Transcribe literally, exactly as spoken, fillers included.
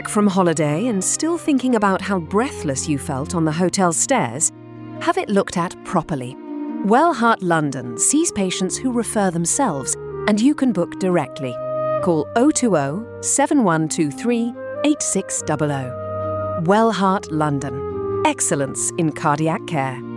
Back from holiday and still thinking about how breathless you felt on the hotel stairs? Have it looked at properly. Wellheart London sees patients who refer themselves, and you can book directly. Call oh two oh, seven one two three, eight six zero zero. Wellheart London. Excellence in cardiac care.